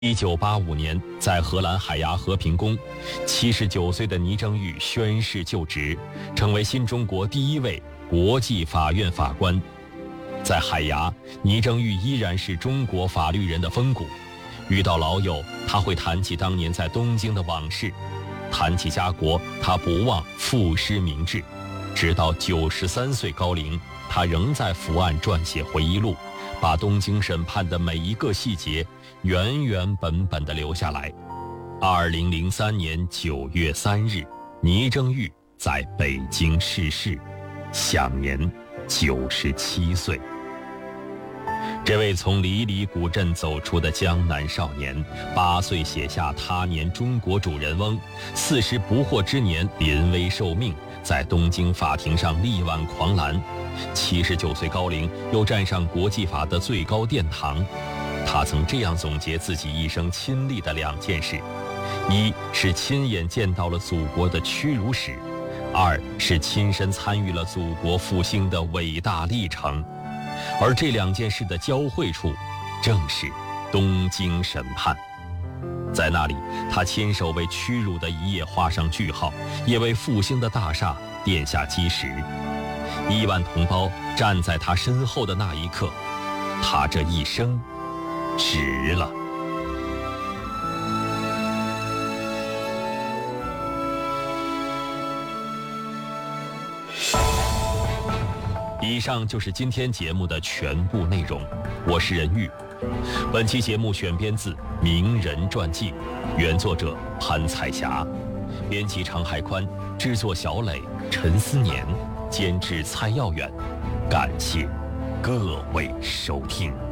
1985年，在荷兰海牙和平宫，79岁的倪正玉宣誓就职，成为新中国第一位国际法院法官。在海牙，倪正玉依然是中国法律人的风骨。遇到老友，他会谈起当年在东京的往事；谈起家国，他不忘赋诗明志。直到93岁高龄，他仍在伏案撰写回忆录，把东京审判的每一个细节原原本本地留下来。2003年9月3日，倪正玉在北京逝世，享年97岁。这位从离离古镇走出的江南少年，8岁写下他年中国主人翁，40不惑之年临危受命，在东京法庭上力挽狂澜，79岁高龄又站上国际法的最高殿堂。他曾这样总结自己一生亲历的2件事：一是亲眼见到了祖国的屈辱史；2是亲身参与了祖国复兴的伟大历程。而这2件事的交汇处，正是东京审判。在那里，他亲手为屈辱的一页画上句号，也为复兴的大厦奠下基石。1万同胞站在他身后的那一刻，他这一生值了。以上就是今天节目的全部内容，我是任玉。本期节目选编自《名人传记》，原作者潘彩霞，编辑常海宽，制作小磊、陈思年，监制蔡耀远。感谢各位收听。